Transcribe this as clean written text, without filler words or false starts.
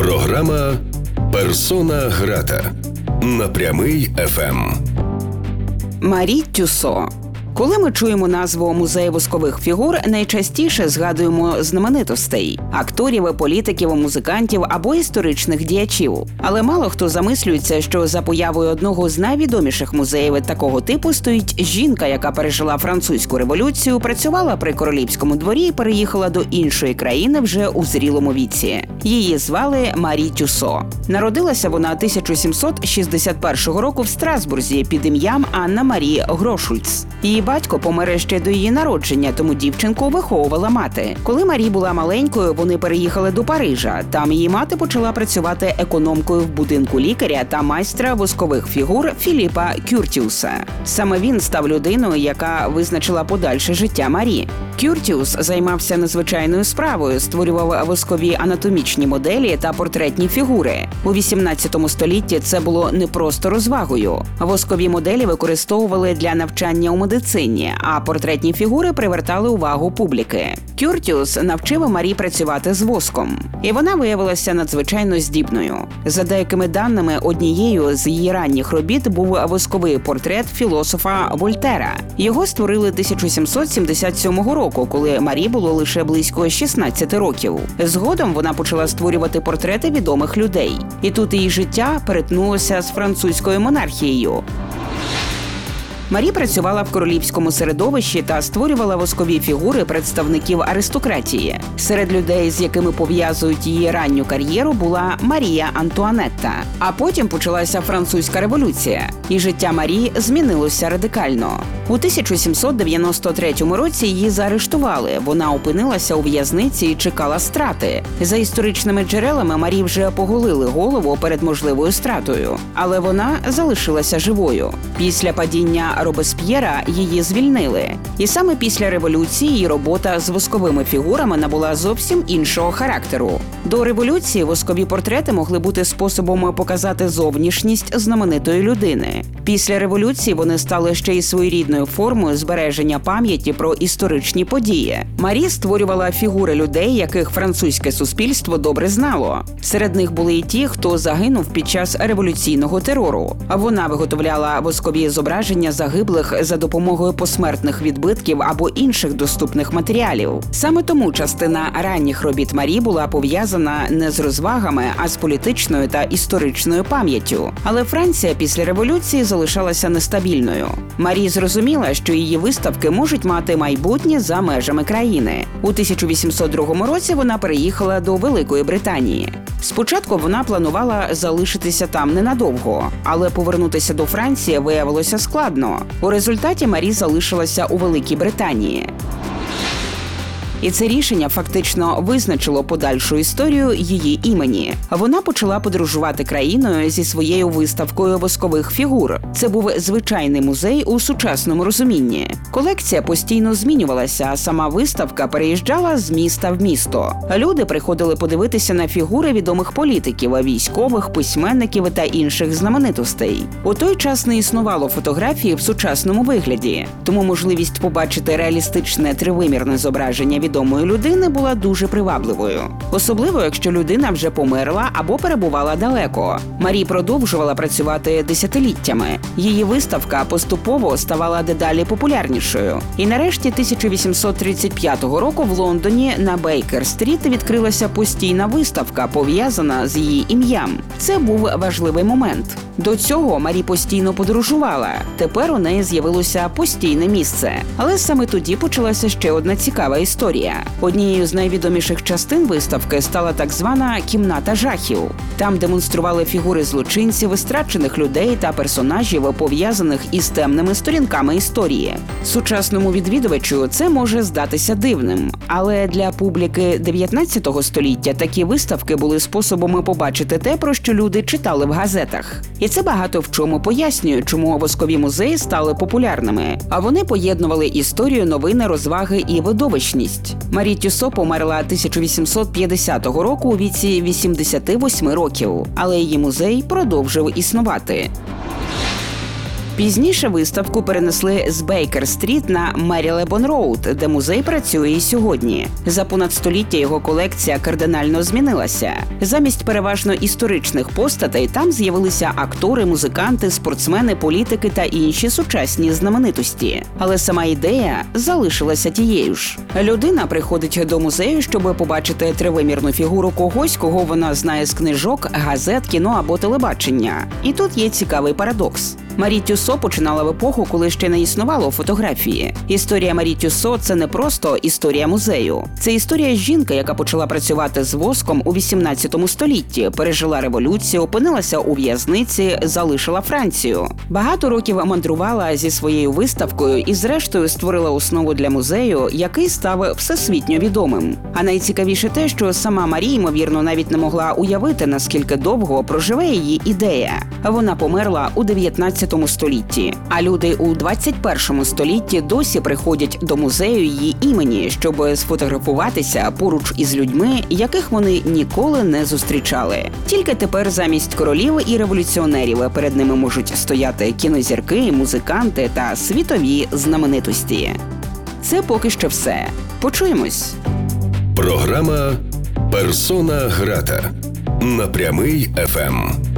Програма «Персона грата» на Прямий ФМ. Марі Тюссо. Коли ми чуємо назву «Музей воскових фігур», найчастіше згадуємо знаменитостей – акторів, політиків, музикантів або історичних діячів. Але мало хто замислюється, що за появою одного з найвідоміших музеїв такого типу стоїть жінка, яка пережила французьку революцію, працювала при королівському дворі і переїхала до іншої країни вже у зрілому віці. Її звали Марі Тюссо. Народилася вона 1761 року в Страсбурзі під ім'ям Анна Марі Грошульц. Її батько помер ще до її народження, тому дівчинку виховувала мати. Коли Марі була маленькою, вони переїхали до Парижа. Там її мати почала працювати економкою в будинку лікаря та майстра воскових фігур Філіпа Кюртіуса. Саме він став людиною, яка визначила подальше життя Марі. Кюртіус займався незвичайною справою, створював воскові анатомічні моделі та портретні фігури. У 18 столітті це було не просто розвагою. Воскові моделі використовували для навчання у медицині, а портретні фігури привертали увагу публіки. Кюртіус навчив Марі працювати з воском. І вона виявилася надзвичайно здібною. За деякими даними, однією з її ранніх робіт був восковий портрет філософа Вольтера. Його створили 1777 року, коли Марі було лише близько 16 років. Згодом вона почала створювати портрети відомих людей. І тут її життя перетнулося з французькою монархією. Марі працювала в королівському середовищі та створювала воскові фігури представників аристократії. Серед людей, з якими пов'язують її ранню кар'єру, була Марія Антуанетта. А потім почалася французька революція, і життя Марі змінилося радикально. У 1793 році її заарештували. Вона опинилася у в'язниці і чекала страти. За історичними джерелами, Марі вже поголили голову перед можливою стратою. Але вона залишилася живою. Після падіння Робесп'єра її звільнили. І саме після революції її робота з восковими фігурами набула зовсім іншого характеру. До революції воскові портрети могли бути способом показати зовнішність знаменитої людини. Після революції вони стали ще й своєрідною формою збереження пам'яті про історичні події. Марі створювала фігури людей, яких французьке суспільство добре знало. Серед них були і ті, хто загинув під час революційного терору. А вона виготовляла воскові зображення загиблих за допомогою посмертних відбитків або інших доступних матеріалів. Саме тому частина ранніх робіт Марі була пов'язана не з розвагами, а з політичною та історичною пам'яттю. Але Франція після революції залишалася нестабільною. Марі зрозуміла, що її виставки можуть мати майбутнє за межами країни. У 1802 році вона переїхала до Великої Британії. Спочатку вона планувала залишитися там ненадовго, але повернутися до Франції виявилося складно. У результаті Марі залишилася у Великій Британії. І це рішення фактично визначило подальшу історію її імені. Вона почала подорожувати країною зі своєю виставкою воскових фігур. Це був звичайний музей у сучасному розумінні. Колекція постійно змінювалася, а сама виставка переїжджала з міста в місто. Люди приходили подивитися на фігури відомих політиків, військових, письменників та інших знаменитостей. У той час не існувало фотографії в сучасному вигляді, тому можливість побачити реалістичне тривимірне зображення відомої людини була дуже привабливою. Особливо, якщо людина вже померла або перебувала далеко. Марі продовжувала працювати десятиліттями. Її виставка поступово ставала дедалі популярнішою. І нарешті 1835 року в Лондоні на Бейкер-стріт відкрилася постійна виставка, пов'язана з її ім'ям. Це був важливий момент. До цього Марі постійно подорожувала. Тепер у неї з'явилося постійне місце. Але саме тоді почалася ще одна цікава історія. Однією з найвідоміших частин виставки стала так звана «Кімната жахів». Там демонстрували фігури злочинців, страчених людей та персонажів, пов'язаних із темними сторінками історії. Сучасному відвідувачу це може здатися дивним. Але для публіки 19 століття такі виставки були способом побачити те, про що люди читали в газетах. І це багато в чому пояснює, чому воскові музеї стали популярними. А вони поєднували історію, новини, розваги і видовищність. Марі Тюссо померла 1850 року у віці 88 років, але її музей продовжив існувати. Пізніше виставку перенесли з Бейкер-стріт на Мерілебон-роуд, де музей працює і сьогодні. За понад століття його колекція кардинально змінилася. Замість переважно історичних постатей там з'явилися актори, музиканти, спортсмени, політики та інші сучасні знаменитості. Але сама ідея залишилася тією ж. Людина приходить до музею, щоб побачити тривимірну фігуру когось, кого вона знає з книжок, газет, кіно або телебачення. І тут є цікавий парадокс. Марі Тюссо починала в епоху, коли ще не існувало фотографії. Історія Марі Тюссо – це не просто історія музею. Це історія жінки, яка почала працювати з воском у 18 столітті, пережила революцію, опинилася у в'язниці, залишила Францію. Багато років мандрувала зі своєю виставкою і зрештою створила основу для музею, який став всесвітньо відомим. А найцікавіше те, що сама Марі, ймовірно, навіть не могла уявити, наскільки довго проживе її ідея. Вона померла у 19 столітті, а люди у 21 столітті досі приходять до музею її імені, щоб сфотографуватися поруч із людьми, яких вони ніколи не зустрічали. Тільки тепер замість королів і революціонерів перед ними можуть стояти кінозірки, музиканти та світові знаменитості. Це поки що все. Почуємось. Програма «Персона Грата» на Прямий ФМ.